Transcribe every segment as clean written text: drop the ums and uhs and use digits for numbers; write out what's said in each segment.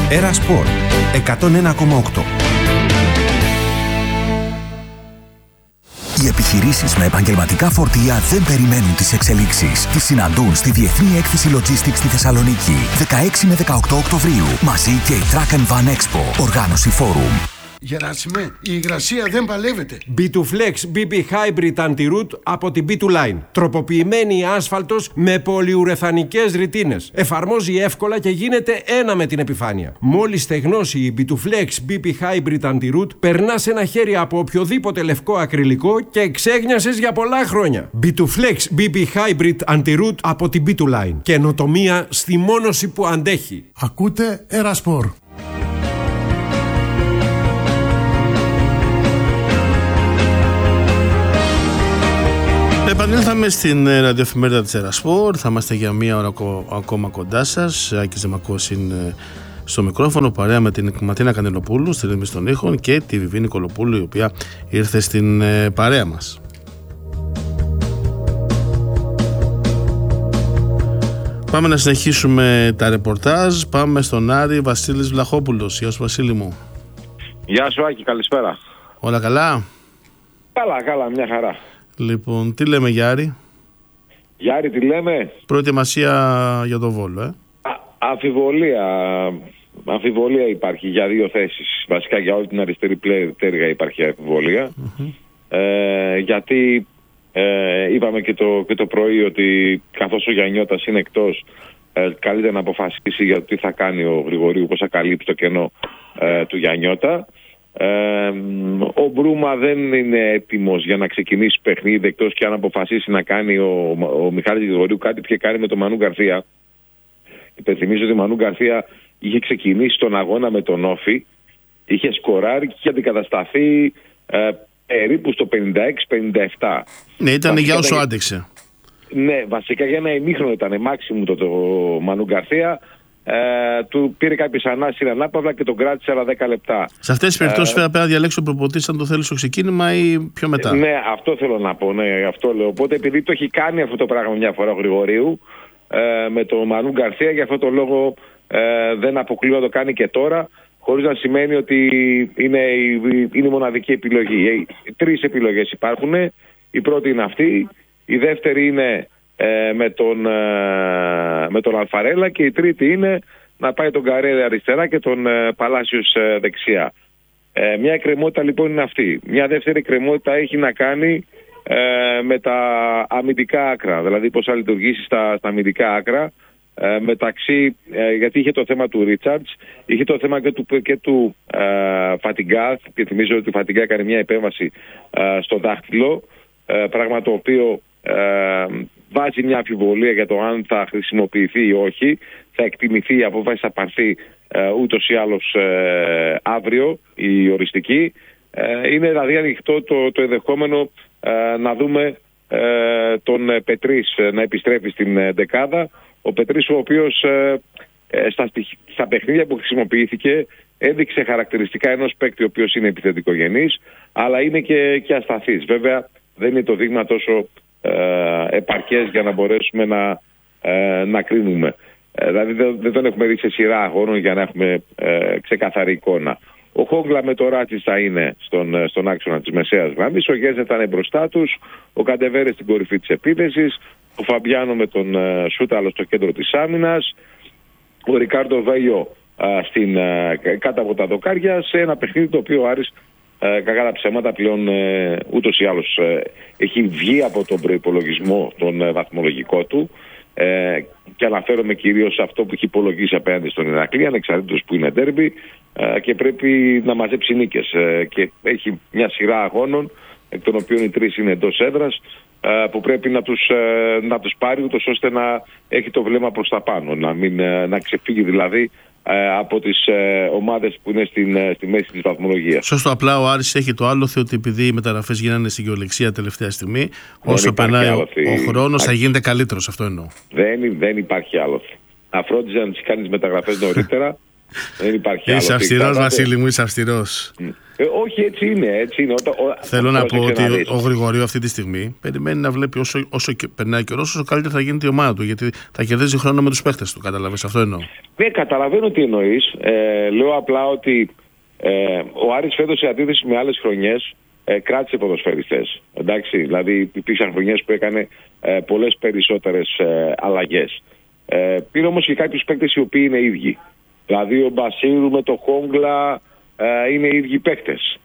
Έρα Σπορ 101,8. Οι επιχειρήσεις με επαγγελματικά φορτία δεν περιμένουν τις εξελίξεις. Τις συναντούν στη Διεθνή Έκθεση Logistics στη Θεσσαλονίκη, 16 με 18 Οκτωβρίου. Μαζί και η Truck and Van Expo, οργάνωση Forum. Γεράσιμε, η υγρασία δεν παλεύεται. B2Flex BB Hybrid Anti-Root από την B2Line. Τροποποιημένη άσφαλτος με πολυουρεθανικές ρητίνες. Εφαρμόζει εύκολα και γίνεται ένα με την επιφάνεια. Μόλις στεγνώσει η B2Flex BB Hybrid Anti-Root, περνάς ένα χέρι από οποιοδήποτε λευκό ακριλικό και ξέγνιασες για πολλά χρόνια. B2Flex BB Hybrid Anti-Root από την B2Line. Καινοτομία στη μόνωση που αντέχει. Ακούτε Έρα Σπορ. Επανήλθαμε στην ραδιοεφημερίδα της Έρα Σπορ. Θα είμαστε για μία ώρα ακόμα κοντά σας. Άκης Ζεμακός είναι στο μικρόφωνο, παρέα με την Ματίνα Κανελοπούλου στη ρύθμιση των ήχων και τη Βιβή Νικολοπούλου, η οποία ήρθε στην παρέα μας. Πάμε να συνεχίσουμε τα ρεπορτάζ. Πάμε στον Άρη. Βασίλης Βλαχόπουλος. Γεια σου, Βασίλη μου. Γεια σου, Άκη, καλησπέρα. Όλα καλά? Καλά, μια χαρά. Λοιπόν, τι λέμε για Άρη? Για Άρη τι λέμε? Προετοιμασία για το Βόλο, Αμφιβολία υπάρχει για δύο θέσεις. Βασικά για όλη την αριστερή πτέρυγα υπάρχει αμφιβολία. Γιατί είπαμε και το πρωί ότι καθώς ο Γιαννιώτας είναι εκτός, καλύτερα να αποφασίσει για το τι θα κάνει ο Γρηγορίου, πώς θα καλύψει το κενό του Γιαννιώτα. Ο Μπρούμα δεν είναι έτοιμος για να ξεκινήσει παιχνίδι, εκτός και αν αποφασίσει να κάνει ο Μιχάλης Γρηγορίου κάτι που είχε κάνει με τον Μανού Γκαρθία. Υπενθυμίζω ότι ο Μανού Γκαρθία είχε ξεκινήσει τον αγώνα με τον Όφη, είχε σκοράρει και είχε αντικατασταθεί περίπου στο 56-57. Ναι, ήταν βασικά για όσο άντεξε. Ναι, βασικά για ένα ημίχρονο ήταν μάξιμου το Μανού Γκαρθία. Του πήρε κάποιες ανάσυρα ανάπαυλα και τον κράτησε άλλα 10 λεπτά. Σε αυτές τις περιπτώσεις πρέπει να διαλέξει ο προπονητής αν το θέλει στο ξεκίνημα ή πιο μετά. Ναι, αυτό θέλω να πω. Ναι, αυτό λέω. Οπότε επειδή το έχει κάνει αυτό το πράγμα μια φορά ο Γρηγορίου με τον Μανού Γκαρθία, για αυτό το λόγο δεν αποκλείω να το κάνει και τώρα, χωρίς να σημαίνει ότι είναι η μοναδική επιλογή. Τρεις επιλογές υπάρχουν. Η πρώτη είναι αυτή. Η δεύτερη είναι με τον Αλφαρέλα και η τρίτη είναι να πάει τον Καρέρε αριστερά και τον Παλάσιος δεξιά. Μια εκκρεμότητα λοιπόν είναι αυτή. Μια δεύτερη εκκρεμότητα έχει να κάνει με τα αμυντικά άκρα, δηλαδή πώς θα λειτουργήσει στα αμυντικά άκρα μεταξύ, γιατί είχε το θέμα του Ρίτσαρτς, είχε το θέμα και του Φατιγκά, και θυμίζω ότι ο Φατιγκά έκανε μια επέμβαση στο δάχτυλο, πράγμα το οποίο βάζει μια αμφιβολία για το αν θα χρησιμοποιηθεί ή όχι. Θα εκτιμηθεί η απόφαση, θα πάρθει ούτως ή άλλως αύριο η οριστική. Είναι δηλαδή ανοιχτό το ενδεχόμενο να δούμε τον Πετρής να επιστρέφει στην δεκάδα. Ο Πετρής, ο οποίος στα παιχνίδια που χρησιμοποιήθηκε έδειξε χαρακτηριστικά ενός παίκτη ο οποίος είναι επιθετικογενής, αλλά είναι και ασταθής. Βέβαια δεν είναι το δείγμα τόσο επαρκές για να μπορέσουμε να κρίνουμε. Δηλαδή δεν τον έχουμε δει σε σειρά αγώνων για να έχουμε ξεκαθαρή εικόνα. Ο Χόγκλα με το Ράτσις θα είναι στον άξονα της μεσαίας γραμμής, ο Γέζε θα είναι μπροστά τους, ο Καντεβέρε στην κορυφή της επίθεσης, ο Φαμπιάνο με τον Σούταλο στο κέντρο της άμυνας, ο Ρικάρντο Βέλιο κάτω από τα δοκάρια, σε ένα παιχνίδι το οποίο ο Άρης κακά τα ψέματα πλέον ούτως ή άλλως έχει βγει από τον προϋπολογισμό τον βαθμολογικό του, και αναφέρομαι κυρίως σε αυτό που έχει υπολογίσει απέναντι στον Ηρακλή, ανεξαρτήτως που είναι ντέρμπι, και πρέπει να μαζέψει νίκες, και έχει μια σειρά αγώνων, εκ των οποίων οι τρεις είναι εντός έδρας, που πρέπει να τους πάρει ούτως ώστε να έχει το βλέμμα προς τα πάνω, να ξεφύγει δηλαδή από τις ομάδες που είναι στη μέση της βαθμολογίας. Σωστό, απλά ο Άρης έχει το άλοθη ότι επειδή οι μεταγραφές γίνανε στην κυριολεξία τελευταία στιγμή, όσο περνάει ο χρόνος θα γίνεται καλύτερος, αυτό εννοώ. Δεν υπάρχει άλοθη. Να φρόντιζε να τις κάνεις μεταγραφές νωρίτερα. Δεν υπάρχει άλοθη. Είσαι αυστηρός, Βασίλη μου, είσαι αυστηρός. Όχι, έτσι είναι. Θέλω να πω ότι ο Γρηγορίου αυτή τη στιγμή περιμένει να βλέπει όσο περνάει καιρό, όσο καλύτερα θα γίνεται η ομάδα του. Γιατί θα κερδίζει χρόνο με τους παίχτες του. Καταλαβαίνεις, αυτό εννοώ. Ναι, καταλαβαίνω τι εννοείς. Λέω απλά ότι ο Άρης φέτος, σε αντίθεση με άλλες χρονιές, κράτησε ποδοσφαιριστές. Εντάξει, δηλαδή υπήρξαν χρονιές που έκανε πολλές περισσότερες αλλαγές. Πήρε όμως και κάποιους παίκτες οι οποίοι είναι ίδιοι. Δηλαδή ο Μπασίρου με το Χόγκλα είναι οι ίδιοι παίκτες.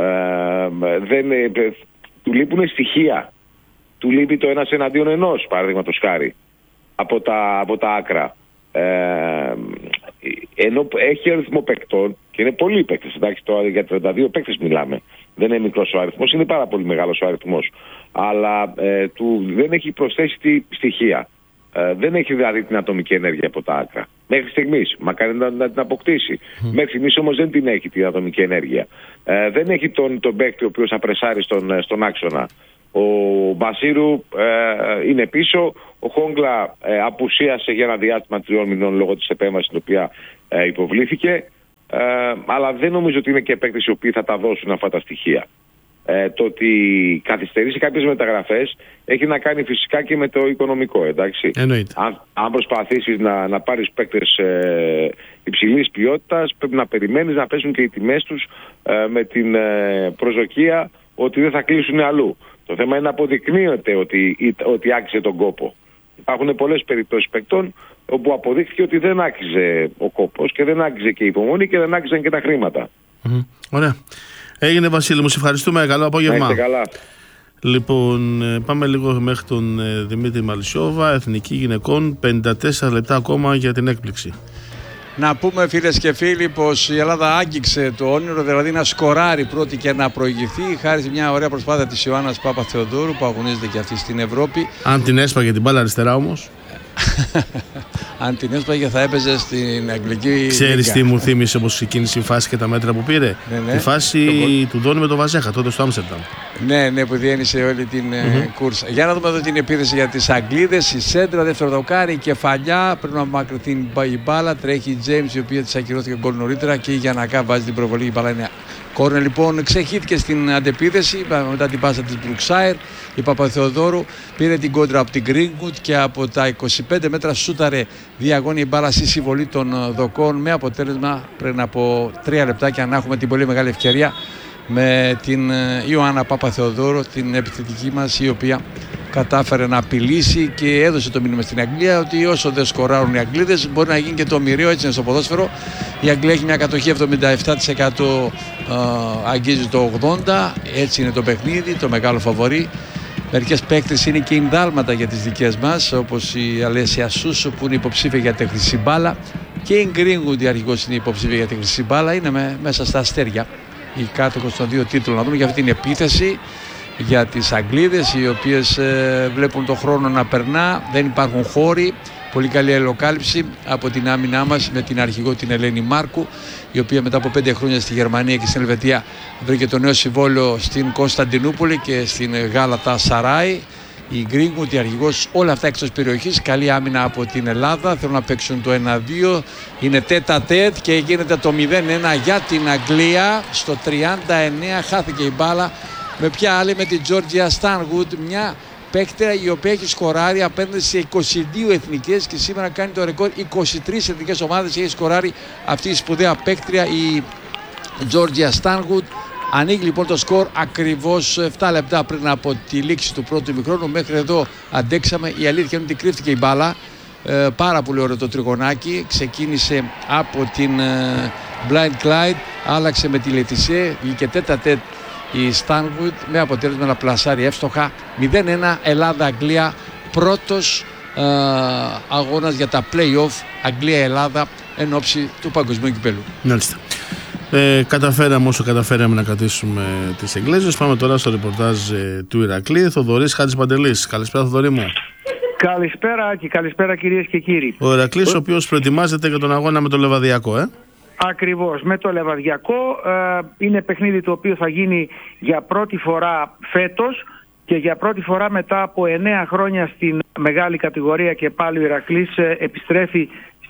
Του λείπουν στοιχεία. Του λείπει το ένας εναντίον ενός, παραδείγματος χάρη, από τα άκρα. Ενώ έχει αριθμό παίκτων και είναι πολλοί παίκτες. Εντάξει, τώρα για 32 παίκτες μιλάμε. Δεν είναι μικρός ο αριθμός, είναι πάρα πολύ μεγάλος ο αριθμός. Αλλά δεν έχει προσθέσει στοιχεία. Δεν έχει δηλαδή την ατομική ενέργεια από τα άκρα. Μέχρι στιγμής, μακάρι να την αποκτήσει. Μέχρι στιγμής όμως δεν την έχει την ατομική ενέργεια. Δεν έχει τον παίκτη ο οποίος θα πρεσάρει στον άξονα. Ο Μπασίρου είναι πίσω. Ο Χόγκλα απουσίασε για ένα διάστημα 3 μηνών λόγω της επέμβασης την οποία υποβλήθηκε. Αλλά δεν νομίζω ότι είναι και παίκτες οι οποίοι θα τα δώσουν αυτά τα στοιχεία. Το ότι καθυστερεί σε κάποιες μεταγραφές έχει να κάνει φυσικά και με το οικονομικό, εντάξει. Αν προσπαθήσεις να πάρεις παίκτες υψηλής ποιότητας, πρέπει να περιμένεις να πέσουν και οι τιμές τους με την προσδοκία ότι δεν θα κλείσουν αλλού. Το θέμα είναι να αποδεικνύεται ότι άξιζε τον κόπο. Υπάρχουν πολλές περιπτώσεις παικτών όπου αποδείχθηκε ότι δεν άξιζε ο κόπος και δεν άξιζε και η υπομονή και δεν άξιζαν και τα χρήματα. Ωραία. Έγινε, Βασίλη μου, σε ευχαριστούμε. Καλό απόγευμα. Να είστε καλά. Λοιπόν, πάμε λίγο μέχρι τον Δημήτρη Μαλισσιόβα. Εθνική γυναικών, 54 λεπτά ακόμα για την έκπληξη. Να πούμε, φίλες και φίλοι, πως η Ελλάδα άγγιξε το όνειρο, δηλαδή να σκοράρει πρώτη και να προηγηθεί, χάρη σε μια ωραία προσπάθεια της Ιωάννας Παπαθεοδόρου που αγωνίζεται και αυτή στην Ευρώπη. Αν την έσπαγε την μπάλα αριστερά όμως. Αν την έσπαγε θα έπαιζε στην αγγλική. Ξέρεις τι μου θύμισε όπως εκείνη η φάση και τα μέτρα που πήρε? Ναι. Τη φάση του Ντόνι με τον Βαζέχα τότε στο Άμστερνταμ. Ναι, που διένυσε όλη την κούρσα. Για να δούμε εδώ την επίθεση για τις Αγγλίδες. Η σέντρα, δεύτερο δοκάρι, η κεφαλιά. Πρέπει να απομακρυνθεί η μπάλα. Τρέχει η Τζέιμς, η οποία της ακυρώθηκε γκολ νωρίτερα, και η Γιαννακά βάζει την προβολή. Η μπάλα είναι κόρνερ, λοιπόν. Ξεχύθηκε στην αντεπίθεση μετά την πάσα της Μπρουξάιρ. Η Παπαθεοδόρου πήρε την κόντρα από την Greenwood και από τα 25 μέτρα σούταρε διαγώνια η μπάλα στη συμβολή των δοκών, με αποτέλεσμα πριν από 3 λεπτάκια να έχουμε την πολύ μεγάλη ευκαιρία με την Ιωάννα Παπαθεοδόρου, την επιθετική μας, η οποία κατάφερε να απειλήσει και έδωσε το μήνυμα στην Αγγλία ότι όσο δεν σκοράρουν οι Αγγλίδες μπορεί να γίνει και το μοιραίο. Έτσι είναι στο ποδόσφαιρο. Η Αγγλία έχει μια κατοχή 77%, αγγίζει το 80%. Έτσι είναι το παιχνίδι, το μεγάλο φαβορί. Μερικές παίκτες είναι και ενδάλματα για τις δικές μας, όπως η Αλέσια Σούσο που είναι υποψήφια για τη χρυσή μπάλα, και η Greenwood, η αρχηγός, είναι υποψήφια για τη χρυσή μπάλα. Είναι μέσα στα αστέρια η κάτοχος των 2 τίτλων. Να δούμε για αυτή την επίθεση για τις Αγγλίδες, οι οποίες βλέπουν το χρόνο να περνά, δεν υπάρχουν χώροι. Πολύ καλή ελοκάλυψη από την άμυνά μας με την αρχηγό, την Ελένη Μάρκου, η οποία μετά από 5 χρόνια στη Γερμανία και στην Ελβετία βρήκε το νέο συμβόλαιο στην Κωνσταντινούπολη και στην Γάλατα Σαράι. Η Greenwood, η αρχηγός, όλα αυτά εκτός περιοχής. Καλή άμυνα από την Ελλάδα. Θέλουν να παίξουν το 1-2. Είναι τέτα-τέτ και γίνεται το 0-1 για την Αγγλία. Στο 39 χάθηκε η μπάλα. Με ποια άλλη? Με την Georgia Stanwood, μια παίκτρια η οποία έχει σκοράρει απέναντι σε 22 εθνικές και σήμερα κάνει το ρεκόρ. 23 εθνικές ομάδες έχει σκοράρει αυτή η σπουδαία παίκτρια, η Georgia Stanwood. Ανοίγει λοιπόν το σκορ ακριβώς 7 λεπτά πριν από τη λήξη του πρώτου ημιχρόνου. Μέχρι εδώ αντέξαμε. Η αλήθεια είναι ότι κρύφτηκε η μπάλα. Πάρα πολύ ωραίο το τριγωνάκι. Ξεκίνησε από την Blind Clyde, άλλαξε με τη Λετισέ, βγήκε τέτα-τέτ η Stanwood, με αποτέλεσμα να πλασάρει εύστοχα. 0-1 Ελλάδα-Αγγλία, πρώτος αγώνας για τα play-off Αγγλία-Ελλάδα εν ώψη του παγκοσμίου κυπέλλου. Μάλιστα. Καταφέραμε όσο καταφέραμε να κρατήσουμε τις Εγγλέζες. Πάμε τώρα στο ρεπορτάζ του Ηρακλή. Θοδωρής Χατζηπαντελής. Καλησπέρα, Θοδωρή μου. Καλησπέρα και καλησπέρα, κυρίες και κύριοι. Ο Ηρακλής, ο οποίος προετοιμάζεται για τον αγώνα με το Λεβαδιακό, Ακριβώς, με το Λεβαδιακό. Είναι παιχνίδι το οποίο θα γίνει για πρώτη φορά φέτος και για πρώτη φορά μετά από 9 χρόνια στην μεγάλη κατηγορία, και πάλι ο Ηρακλής επιστρέφει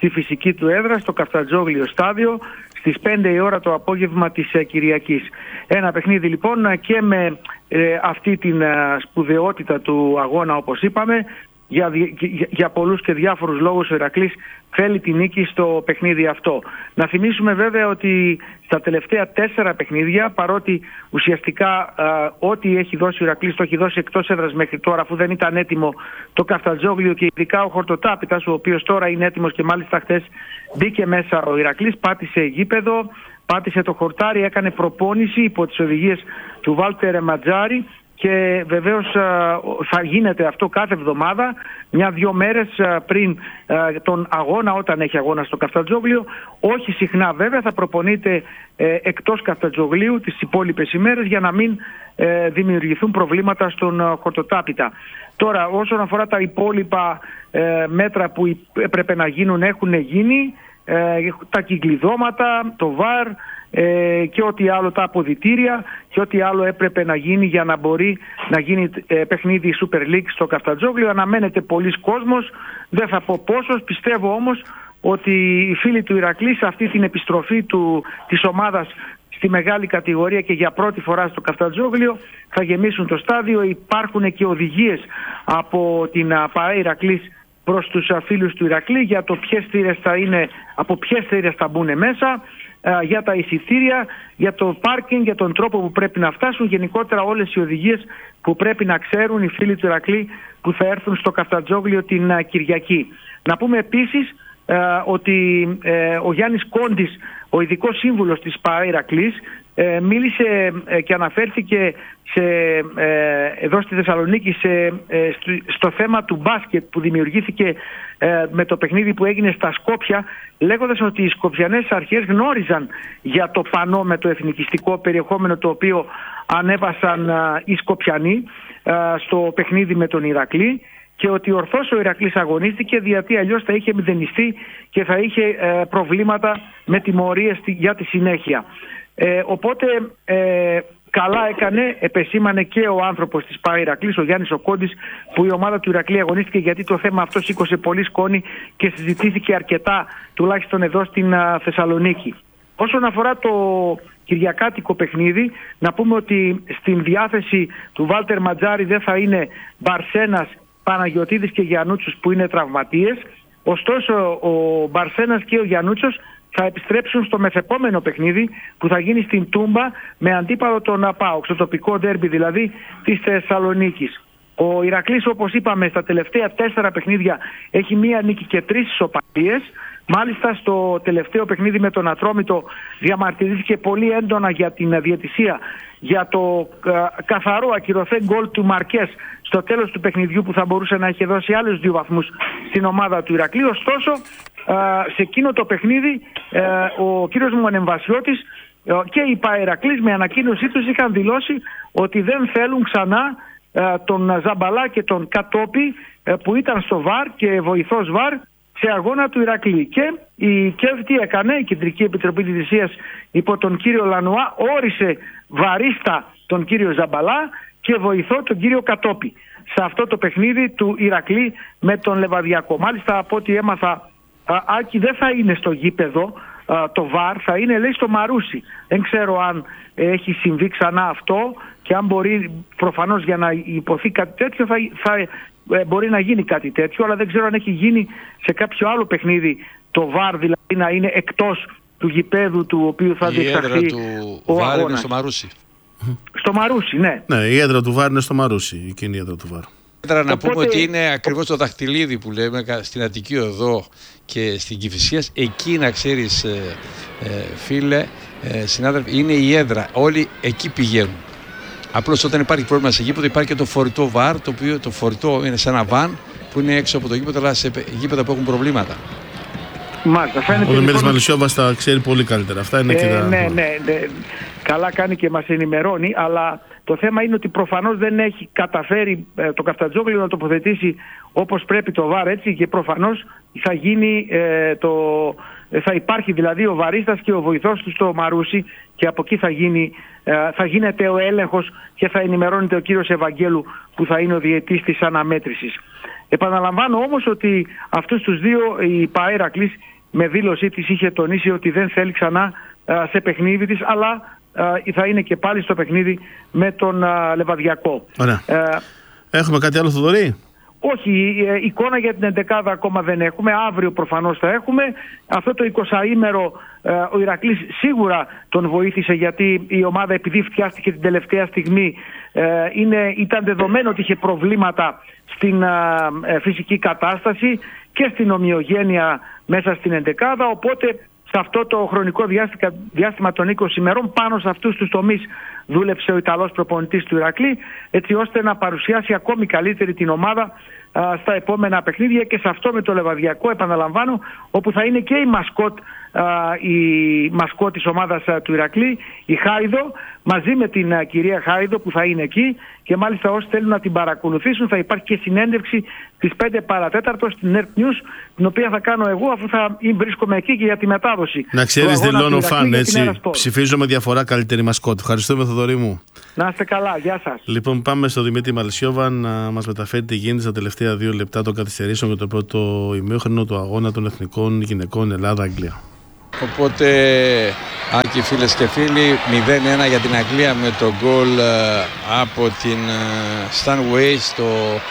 στη φυσική του έδρα, στο Καφτατζόγλιο στάδιο, στις 5 η ώρα το απόγευμα της Κυριακής. Ένα παιχνίδι λοιπόν και με αυτή την σπουδαιότητα του αγώνα, όπως είπαμε, για πολλούς και διάφορους λόγους ο Ηρακλής θέλει τη νίκη στο παιχνίδι αυτό. Να θυμίσουμε βέβαια ότι στα τελευταία 4 παιχνίδια, παρότι ουσιαστικά ό,τι έχει δώσει ο Ηρακλής το έχει δώσει εκτός έδρας μέχρι τώρα, αφού δεν ήταν έτοιμο το Καφτατζόγλιο και ειδικά ο Χορτοτάπητας, ο οποίος τώρα είναι έτοιμος και μάλιστα χθες μπήκε μέσα ο Ηρακλής, πάτησε γήπεδο, πάτησε το χορτάρι, έκανε προπόνηση υπό τις οδηγίες του Βάλτερ Ματζάρη. Και βεβαίως θα γίνεται αυτό κάθε εβδομάδα, 1-2 μέρες πριν τον αγώνα, όταν έχει αγώνα στο Καφτατζόγλιο. Όχι συχνά βέβαια, θα προπονείται εκτός Καφτατζογλίου τις υπόλοιπες ημέρες για να μην δημιουργηθούν προβλήματα στον Χορτοτάπητα. Τώρα, όσον αφορά τα υπόλοιπα μέτρα που έπρεπε να γίνουν, έχουν γίνει. Τα κυκλειδώματα, το VAR και ό,τι άλλο, τα αποδυτήρια και ό,τι άλλο έπρεπε να γίνει για να μπορεί να γίνει παιχνίδι Super League στο Καφτατζόγλιο. Αναμένεται πολλής κόσμος, δεν θα πω πόσος. Πιστεύω όμως ότι οι φίλοι του Ηρακλή σε αυτή την επιστροφή της ομάδας στη μεγάλη κατηγορία και για πρώτη φορά στο Καφτατζόγλιο θα γεμίσουν το στάδιο. Υπάρχουν και οδηγίες από την ΠΑΕ Ηρακλής προς τους φίλους του Ηρακλή για το από ποιες θύρες θα μπουν μέσα, για τα εισιτήρια, για το πάρκινγκ, για τον τρόπο που πρέπει να φτάσουν, γενικότερα όλες οι οδηγίες που πρέπει να ξέρουν οι φίλοι του Ηρακλή που θα έρθουν στο Καφτατζόγλιο την Κυριακή. Να πούμε επίσης ότι ο Γιάννης Κόντης, ο ειδικός σύμβουλος της ΠΑΕ Ηρακλής, μίλησε και αναφέρθηκε εδώ στη Θεσσαλονίκη στο θέμα του μπάσκετ που δημιουργήθηκε με το παιχνίδι που έγινε στα Σκόπια, λέγοντας ότι οι σκοπιανές αρχές γνώριζαν για το πανό με το εθνικιστικό περιεχόμενο το οποίο ανέβασαν οι Σκοπιανοί στο παιχνίδι με τον Ηρακλή, και ότι ορθώς ο Ηρακλής αγωνίστηκε, γιατί αλλιώς θα είχε μηδενιστεί και θα είχε προβλήματα με τιμωρίες για τη συνέχεια. Οπότε καλά έκανε, επεσήμανε και ο άνθρωπος της ΠΑΕ Ηρακλής, ο Γιάννης ο Κόντης, που η ομάδα του Ηρακλή αγωνίστηκε, γιατί το θέμα αυτό σήκωσε πολύ σκόνη και συζητήθηκε αρκετά, τουλάχιστον εδώ στην Θεσσαλονίκη. Όσον αφορά το κυριακάτικο παιχνίδι, να πούμε ότι στην διάθεση του Βάλτερ Ματζάρη δεν θα είναι Μπαρσένας, Παναγιωτίδης και Γιαννούτσος που είναι τραυματίες. Ωστόσο ο Μπαρσένας και ο Γιαννούτσος θα επιστρέψουν στο μεθεπόμενο παιχνίδι που θα γίνει στην Τούμπα με αντίπαλο τον ΠΑΟΚ, στο τοπικό ντέρμπι δηλαδή της Θεσσαλονίκης. Ο Ηρακλής, όπως είπαμε, στα τελευταία 4 παιχνίδια έχει 1 νίκη και 3 ισοπαλίες. Μάλιστα στο τελευταίο παιχνίδι με τον Ατρόμητο διαμαρτυρήθηκε πολύ έντονα για την διαιτησία, για το καθαρό ακυρωθέν γκολ του Μαρκές στο τέλος του παιχνιδιού που θα μπορούσε να έχει δώσει άλλους 2 βαθμούς στην ομάδα του Ηρακλή. Ωστόσο σε εκείνο το παιχνίδι ο κύριος Μονεμβασιώτης και η ΠΑΕ Ηρακλής με ανακοίνωσή τους είχαν δηλώσει ότι δεν θέλουν ξανά τον Ζαμπαλά και τον Κατόπι που ήταν στο ΒΑΡ και βοηθός ΒΑΡ σε αγώνα του Ηρακλή. Και η ΚΕΒ τι έκανε, η Κεντρική Επιτροπή Διαιτησίας υπό τον κύριο Λανουά όρισε βαρίστα τον κύριο Ζαμπαλά και βοηθό τον κύριο Κατόπι σε αυτό το παιχνίδι του Ηρακλή με τον Λεβαδιακό. Μάλιστα από ό,τι έμαθα, Άκη, δεν θα είναι στο γήπεδο το ΒΑΡ, θα είναι λέει στο Μαρούσι. Δεν ξέρω αν έχει συμβεί ξανά αυτό και αν μπορεί, προφανώς για να υποθεί κάτι τέτοιο θα μπορεί να γίνει κάτι τέτοιο, αλλά δεν ξέρω αν έχει γίνει σε κάποιο άλλο παιχνίδι το ΒΑΡ, δηλαδή να είναι εκτός του γηπέδου του οποίου θα διεξαχθεί ο αγώνας. Είναι στο Μαρούσι. Στο Μαρούσι, ναι. Ναι, η έδρα του ΒΑΡ είναι στο Μαρούσι, η κοινή έδρα του ΒΑΡ. Να πούμε ότι είναι ακριβώς το δαχτυλίδι που λέμε στην Αττική Οδό και στην Κηφισίας. Εκεί, να ξέρεις φίλε, συνάδελφοι, είναι η έδρα. Όλοι εκεί πηγαίνουν. Απλώς όταν υπάρχει πρόβλημα σε γήπεδο υπάρχει και το φορητό ΒΑΡ, το οποίο το φορητό είναι σε ένα βαν που είναι έξω από το γήπεδο, αλλά σε γήπεδα που έχουν προβλήματα. Μάλιστα, ο Δεμέρης Μαλισσιόβας τα ξέρει πολύ καλύτερα. Αυτά είναι και τα... Ναι. Καλά κάνει και μας ενημερώνει, αλλά το θέμα είναι ότι προφανώς δεν έχει καταφέρει το Καφτατζόγλιο να τοποθετήσει όπως πρέπει το ΒΑΡ, έτσι, και προφανώς θα γίνει θα υπάρχει δηλαδή ο βαρίστας και ο βοηθός του στο Μαρούσι και από εκεί θα γίνεται ο έλεγχος και θα ενημερώνεται ο κύριος Ευαγγέλου που θα είναι ο διαιτής της αναμέτρησης. Επαναλαμβάνω όμως ότι αυτούς τους δύο η ΠΑΕ Ηρακλής με δήλωσή της είχε τονίσει ότι δεν θέλει ξανά σε παιχνίδι της, αλλά θα είναι και πάλι στο παιχνίδι με τον Λεβαδιακό. Ωραία. Έχουμε κάτι άλλο, Θοδωρή? Όχι, εικόνα για την 11 ακόμα δεν έχουμε. Αύριο προφανώς θα έχουμε. Αυτό το 20ήμερο ο Ηρακλής σίγουρα τον βοήθησε, γιατί η ομάδα, επειδή φτιάστηκε την τελευταία στιγμή, ήταν δεδομένο ότι είχε προβλήματα στην φυσική κατάσταση και στην ομοιογένεια μέσα στην 11. Οπότε σε αυτό το χρονικό διάστημα των 20 ημερών, πάνω σε αυτούς τους τομείς δούλεψε ο Ιταλός προπονητής του Ηρακλή, έτσι ώστε να παρουσιάσει ακόμη καλύτερη την ομάδα στα επόμενα παιχνίδια, και σε αυτό με το Λεβαδιακό, επαναλαμβάνω, όπου θα είναι και η μασκότ της ομάδας του Ηρακλή, η Χάιδο, μαζί με την κυρία Χάιδο που θα είναι εκεί, και μάλιστα όσοι θέλουν να την παρακολουθήσουν θα υπάρχει και συνέντευξη της 5 παρατέταρτο στην Earth News, την οποία θα κάνω εγώ, αφού θα βρίσκομαι εκεί και για τη μετάδοση. Να ξέρεις, δηλώνω φαν, έτσι. Ψηφίζω με διαφορά καλύτερη μασκότ. Ευχαριστούμε, Θοδωρή μου. Να είστε καλά, γεια σας. Λοιπόν, πάμε στο Δημήτρη Μαλσιόβα να μας μεταφέρει τι γίνεται στα τελευταία 2 λεπτά των καθυστερήσεων για το πρώτο ημίχρονο του αγώνα των εθνικών γυναικών Ελλάδα-Αγγλία. Οπότε, Άκη, φίλες και φίλοι, 0-1 για την Αγγλία με το γκολ από την Stanway στο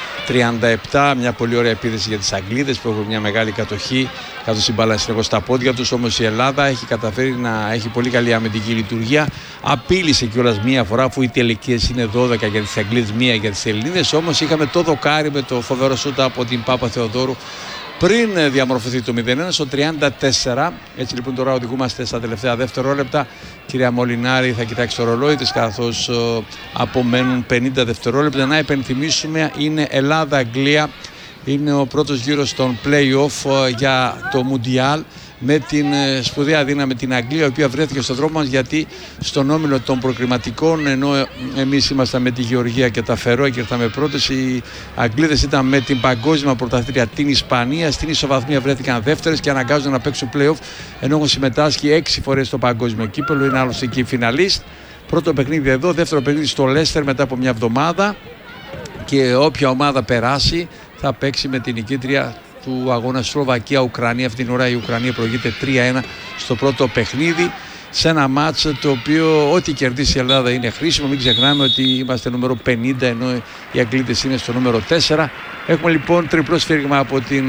37. Μια πολύ ωραία επίθεση για τις Αγγλίδες που έχουν μια μεγάλη κατοχή, καθώς η μπάλα συνεχώς στα πόδια τους. Όμως η Ελλάδα έχει καταφέρει να έχει πολύ καλή αμυντική λειτουργία. Απείλησε κιόλας μία φορά, αφού οι τελικές είναι 12 για τις Αγγλίδες, μία για τις Ελληνίδες. Όμως είχαμε το δοκάρι με το φοβερό σούτα από την Πάπα Θεοδόρου πριν διαμορφωθεί το 0-1 στο 34. Έτσι λοιπόν τώρα οδηγούμαστε στα τελευταία δευτερόλεπτα. Κυρία Μολινάρη θα κοιτάξει το ρολόι της, καθώς απομένουν 50 δευτερόλεπτα. Να υπενθυμίσουμε, είναι Ελλάδα-Αγγλία. Είναι ο πρώτος γύρος των play-off για το Μουντιάλ, με την σπουδαία δύναμη την Αγγλία, η οποία βρέθηκε στον δρόμο μας, γιατί στον όμιλο των προκριματικών, ενώ εμείς ήμασταν με τη Γεωργία και τα Φερόε και ήρθαμε πρώτες, οι Αγγλίδες ήταν με την παγκόσμια πρωταθλήτρια την Ισπανία. Στην ισοβαθμία βρέθηκαν δεύτερες και αναγκάζονται να παίξουν play-off, ενώ έχουν συμμετάσχει 6 φορές στο παγκόσμιο κύπελλο. Είναι άλλωστε και η φιναλίστ. Πρώτο παιχνίδι εδώ, δεύτερο παιχνίδι στο Λέστερ μετά από μια εβδομάδα, και όποια ομάδα περάσει θα παίξει με την νικήτρια του αγώνα Σλοβακία-Ουκρανία. Αυτή την ώρα η Ουκρανία προηγείται 3-1 στο πρώτο παιχνίδι, σε ένα μάτσο το οποίο ό,τι κερδίσει η Ελλάδα είναι χρήσιμο. Μην ξεχνάμε ότι είμαστε νούμερο 50, ενώ οι Αγγλίδες είναι στο νούμερο 4. Έχουμε λοιπόν τριπλό σφύριγμα από την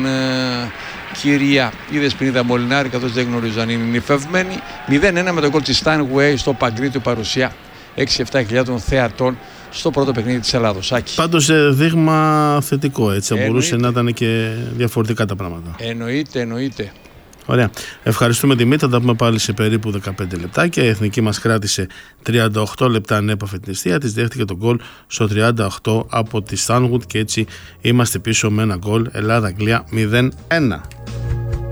κυρία Δεσποινίδα Μολινάρη, καθώς δεν γνωρίζω αν είναι νηφευμένη. 0-1 με τον γκολ της Steinway στο Παγκρίτιο, παρουσία 6-7 χιλιάδων θεατών στο πρώτο παιχνίδι της Ελλάδος. Άκη. Πάντως δείγμα θετικό, έτσι. Μπορούσε να ήταν και διαφορετικά τα πράγματα. Εννοείται. Ωραία. Ευχαριστούμε, Δημήτρη. Θα τα πούμε πάλι σε περίπου 15 λεπτά. Και η εθνική μας κράτησε 38 λεπτά ανέπαφη την αιστεία. Της δέχτηκε τον γκολ στο 38 από τη Stanwood, και έτσι είμαστε πίσω με ένα γκολ. Ελλάδα-Αγγλία 0-1.